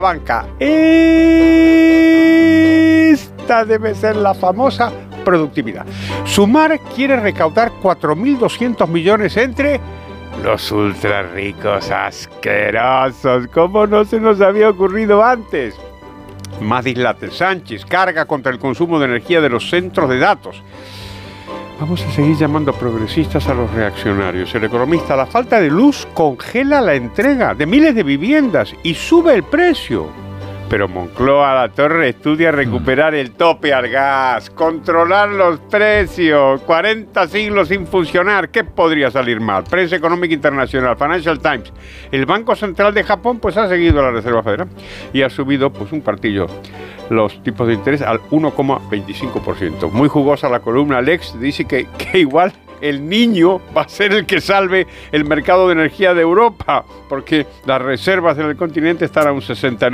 banca. Esta debe ser la famosa productividad. Sumar quiere recaudar 4.200 millones entre los ultra ricos asquerosos. ¿Cómo no se nos había ocurrido antes? Más dislate. Sánchez carga contra el consumo de energía de los centros de datos. Vamos a seguir llamando progresistas a los reaccionarios. El economista, la falta de luz congela la entrega de miles de viviendas y sube el precio. Pero Moncloa, la Torre, estudia recuperar el tope al gas, controlar los precios, 40 siglos sin funcionar. ¿Qué podría salir mal? Prensa Económica Internacional, Financial Times. El Banco Central de Japón pues ha seguido a la Reserva Federal y ha subido pues un partillo los tipos de interés al 1,25%. Muy jugosa la columna. Lex dice que igual el niño va a ser el que salve el mercado de energía de Europa, porque las reservas en el continente están a un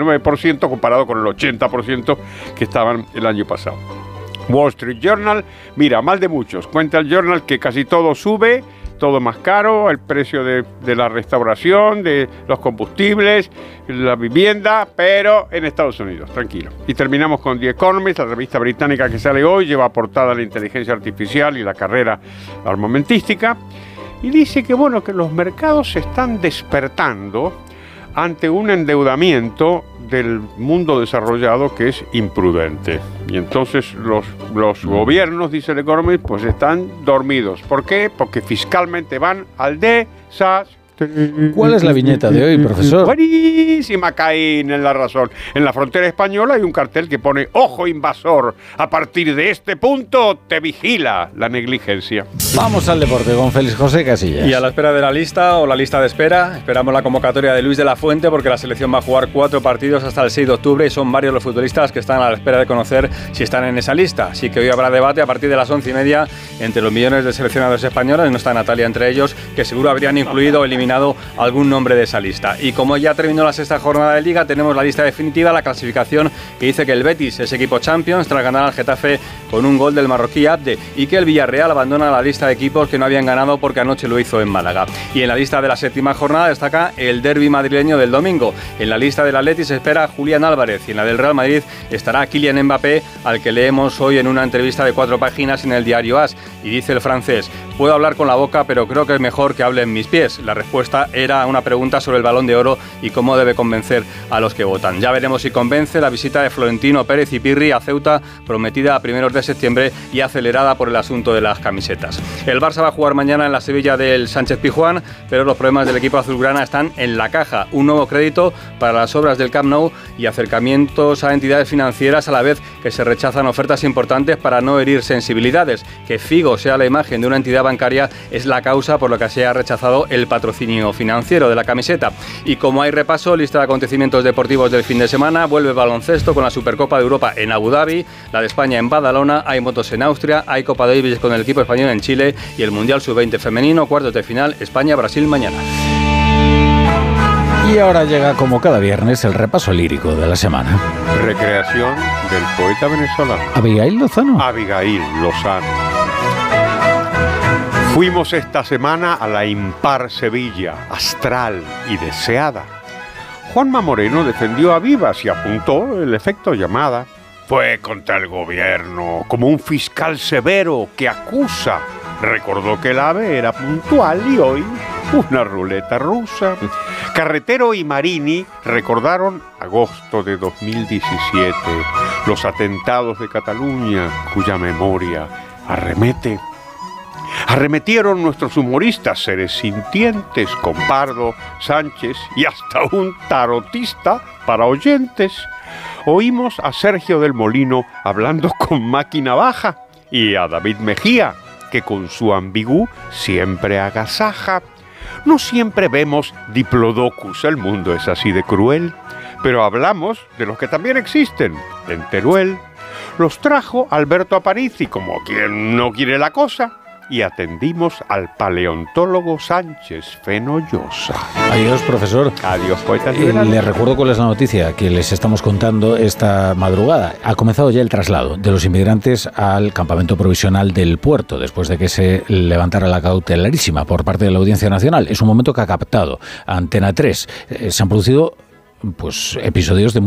69% comparado con el 80% que estaban el año pasado. Wall Street Journal, mira, mal de muchos. Cuenta el Journal que casi todo sube, todo más caro, el precio de la restauración, de los combustibles, la vivienda, pero en Estados Unidos, tranquilo. Y terminamos con The Economist, la revista británica que sale hoy, lleva portada la inteligencia artificial y la carrera armamentística, y dice que bueno, que los mercados se están despertando ante un endeudamiento del mundo desarrollado que es imprudente. Y entonces los gobiernos, dice el Economist, pues están dormidos. ¿Por qué? Porque fiscalmente van al desastre. ¿Cuál es la viñeta de hoy, profesor? Buenísima, Caín, en La Razón. En la frontera española hay un cartel que pone: ojo invasor, a partir de este punto te vigila la negligencia. Vamos al deporte con Félix José Casillas. Y a la espera de la lista, o la lista de espera, esperamos la convocatoria de Luis de la Fuente, porque la selección va a jugar 4 partidos hasta el 6 de octubre y son varios los futbolistas que están a la espera de conocer si están en esa lista. Así que hoy habrá debate a partir de las 11:30 entre los millones de seleccionados españoles. No está Natalia entre ellos, que seguro habrían incluido o eliminado algún nombre de esa lista. Y como ya terminó la sexta jornada de Liga, tenemos la lista definitiva, la clasificación que dice que el Betis es equipo Champions tras ganar al Getafe con un gol del marroquí Abde, y que el Villarreal abandona la lista de equipos que no habían ganado porque anoche lo hizo en Málaga. Y en la lista de la séptima jornada destaca el derbi madrileño del domingo. En la lista del Atleti se espera a Julián Álvarez, y en la del Real Madrid estará Kylian Mbappé, al que leemos hoy en una entrevista de 4 páginas en el diario AS. Y dice el francés: puedo hablar con la boca, pero creo que es mejor que hablen mis pies. La respuesta era una pregunta sobre el Balón de Oro y cómo debe convencer a los que votan. Ya veremos si convence la visita de Florentino Pérez y Pirri a Ceuta, prometida a primeros de septiembre y acelerada por el asunto de las camisetas. El Barça va a jugar mañana en la Sevilla del Sánchez Pizjuán, pero los problemas del equipo azulgrana están en la caja. Un nuevo crédito para las obras del Camp Nou y acercamientos a entidades financieras, a la vez que se rechazan ofertas importantes para no herir sensibilidades. Que Figo sea la imagen de una entidad bancaria es la causa por la que se ha rechazado el patrocinio financiero de la camiseta. Y como hay repaso, lista de acontecimientos deportivos del fin de semana, vuelve el baloncesto con la Supercopa de Europa en Abu Dhabi, la de España en Badalona, hay motos en Austria, hay Copa Davis con el equipo español en Chile y el Mundial Sub-20 femenino, cuartos de final, España-Brasil mañana. Y ahora llega, como cada viernes, el repaso lírico de la semana. Recreación del poeta venezolano Abigail Lozano. Abigail Lozano. Fuimos esta semana a la impar Sevilla, astral y deseada. Juanma Moreno defendió a vivas y apuntó el efecto llamada. Fue contra el gobierno, como un fiscal severo que acusa. Recordó que el AVE era puntual y hoy una ruleta rusa. Carretero y Marini recordaron agosto de 2017, los atentados de Cataluña, cuya memoria arremetieron nuestros humoristas, seres sintientes, con Pardo, Sánchez y hasta un tarotista para oyentes. Oímos a Sergio del Molino hablando con máquina baja y a David Mejía, que con su ambigú siempre agasaja. No siempre vemos diplodocus, el mundo es así de cruel, pero hablamos de los que también existen, en Teruel. Los trajo Alberto Aparici, como quien no quiere la cosa, y atendimos al paleontólogo Sánchez Fenollosa. Adiós, profesor. Adiós, poeta. Les recuerdo cuál es la noticia que les estamos contando esta madrugada. Ha comenzado ya el traslado de los inmigrantes al campamento provisional del puerto, después de que se levantara la cautelarísima por parte de la Audiencia Nacional. Es un momento que ha captado Antena 3. Se han producido pues episodios de